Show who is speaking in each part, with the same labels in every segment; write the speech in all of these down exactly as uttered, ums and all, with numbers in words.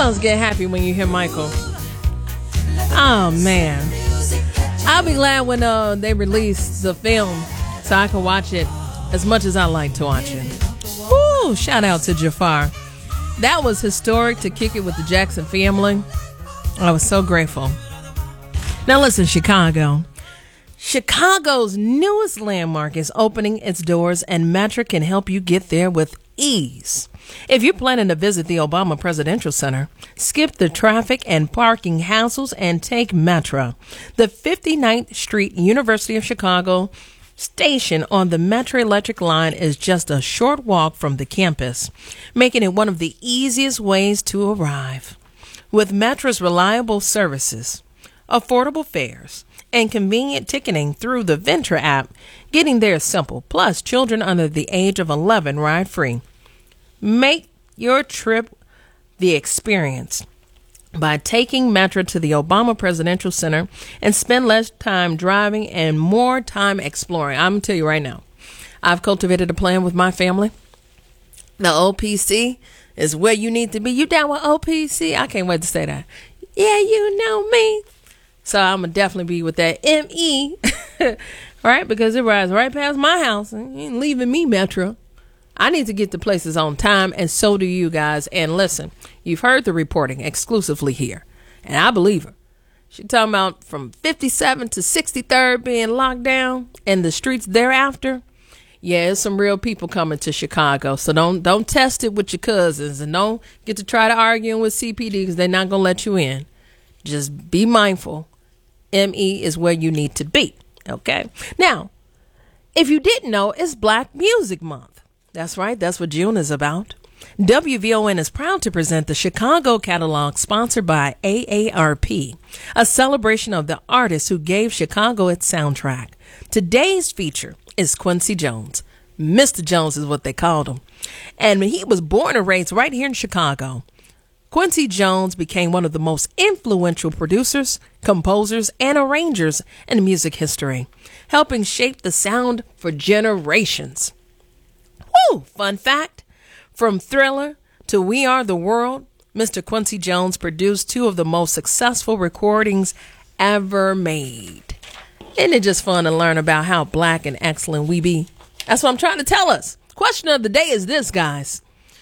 Speaker 1: always get happy when you hear Michael. Oh, man. I'll be glad when uh, they release the film so I can watch it as much as I like to watch it. Woo! Shout out to Jafar. That was historic to kick it with the Jackson family. I was so grateful. Now listen, Chicago. Chicago's newest landmark is opening its doors, and Metra can help you get there with ease. If you're planning to visit the Obama Presidential Center, skip the traffic and parking hassles and take Metra. The fifty-ninth Street University of Chicago station on the Metra Electric line is just a short walk from the campus, making it one of the easiest ways to arrive. With Metra's reliable services, affordable fares, and convenient ticketing through the Ventra app, getting there is simple. Plus, children under the age of eleven ride free. Make your trip the experience by taking Metra to the Obama Presidential Center and spend less time driving and more time exploring. I'm going to tell you right now, I've cultivated a plan with my family. The O P C is where you need to be. You down with O P C? I can't wait to say that. Yeah, you know me. So I'm going to definitely be with that M E, right? Because it rides right past my house. You ain't leaving me, Metra. I need to get to places on time, and so do you guys. And listen, you've heard the reporting exclusively here, and I believe her. She talking about from fifty-seven to sixty-third being locked down and the streets thereafter. Yeah, there's some real people coming to Chicago, so don't don't test it with your cousins, and don't get to try to argue with C P D because they're not going to let you in. Just be mindful. M E is where you need to be, okay? Now, if you didn't know, it's Black Music Month. That's right. That's what June is about. W V O N is proud to present the Chicago Catalog, sponsored by A A R P, a celebration of the artists who gave Chicago its soundtrack. Today's feature is Quincy Jones. Mister Jones is what they called him. And he was born and raised right here in Chicago. Quincy Jones became one of the most influential producers, composers, and arrangers in music history, helping shape the sound for generations. Woo! Fun fact, from Thriller to We Are the World, Mister Quincy Jones produced two of the most successful recordings ever made. Isn't it just fun to learn about how black and excellent we be? That's what I'm trying to tell us. Question of the day is this, guys.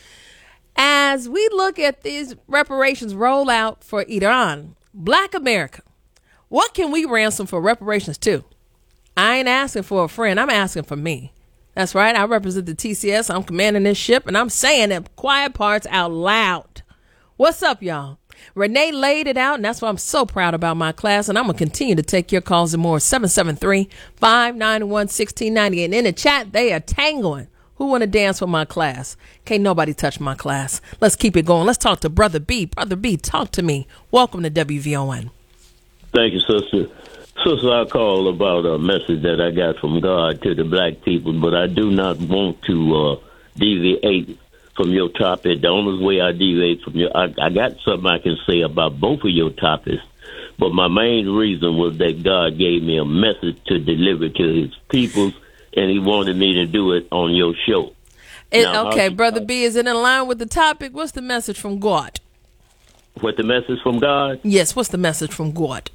Speaker 1: As we look at these reparations roll out for Iran, Black America, what can we ransom for reparations to? I ain't asking for a friend. I'm asking for me. That's right. I represent the T C S. I'm commanding this ship, and I'm saying the quiet parts out loud. What's up, y'all? Renee laid it out, and that's why I'm so proud about my class, and I'm going to continue to take your calls and more. seven seven three, five nine one, one six nine zero. And in the chat, they are tangling. Who want to dance with my class? Can't nobody touch my class. Let's keep it going. Let's talk to Brother B. Brother B, talk to me. Welcome to W V O N.
Speaker 2: Thank you, sister. Sister, I call about a message that I got from God to the black people, but I do not want to uh, deviate from your topic. The only way I deviate from your, I, I got something I can say about both of your topics, but my main reason was that God gave me a message to deliver to his people, and he wanted me to do it on your show.
Speaker 1: It,
Speaker 2: now,
Speaker 1: okay, Brother B, is it in line with the topic? What's the message from God?
Speaker 2: What, the message from God?
Speaker 1: Yes, what's the message from God?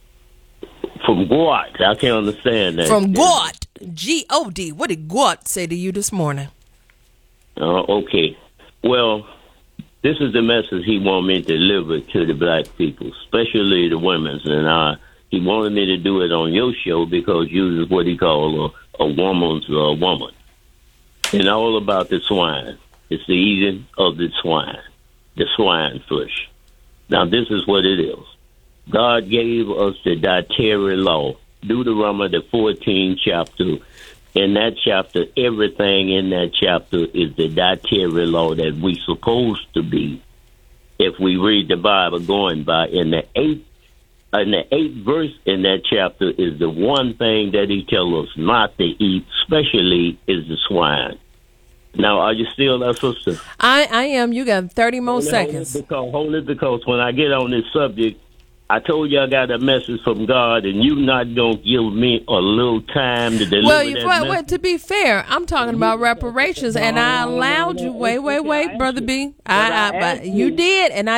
Speaker 2: From God? I can't understand that.
Speaker 1: From God. G O D. What did God say to you this morning?
Speaker 2: Uh, okay. Well, this is the message he wanted me to deliver to the black people, especially the women. And I, he wanted me to do it on your show because you is what he called a, a woman's uh, woman. And all about the swine. It's the eating of the swine, the swine flesh. Now, this is what it is. God gave us the dietary law, Deuteronomy, the fourteenth chapter. In that chapter, everything in that chapter is the dietary law that we supposed to be. If we read the Bible going by, in the eighth, in the eighth verse in that chapter is the one thing that he tells us not to eat, especially is the swine. Now, are you still there, sister?
Speaker 1: I, I am. You got thirty more
Speaker 2: hold
Speaker 1: seconds.
Speaker 2: It because, hold it because when I get on this subject, I told you I got a message from God, and you not going to give me a little time to deliver
Speaker 1: well, you,
Speaker 2: that
Speaker 1: wait,
Speaker 2: message?
Speaker 1: wait, to be fair, I'm talking about reparations, and I allowed you. Wait, wait, wait, Brother B. I, I, I, you did, and I